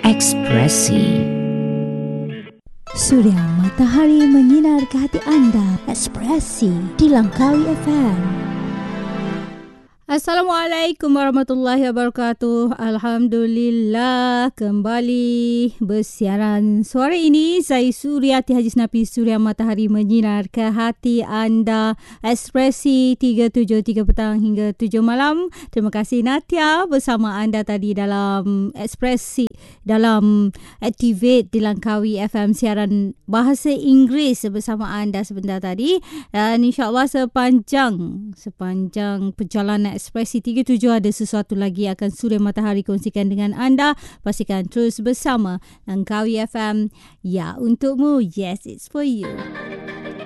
Ekspresi. Surya matahari menyinar ke hati anda. Ekspresi di Langkawi FM. Assalamualaikum warahmatullahi wabarakatuh. Alhamdulillah kembali bersiaran suara ini. Saya Suryati Haji Senapi, Surya Matahari menyinar ke hati anda. Ekspresi 3 petang hingga 7 malam. Terima kasih Natia bersama anda tadi dalam Ekspresi, dalam Activate di Langkawi FM, siaran bahasa Inggeris bersama anda sebentar tadi. Dan insyaAllah sepanjang perjalanan Ekspresi 37 ada sesuatu lagi akan Surya Matahari kongsikan dengan anda. Pastikan terus bersama Langkawi FM. Ya, untukmu. Yes, it's for you.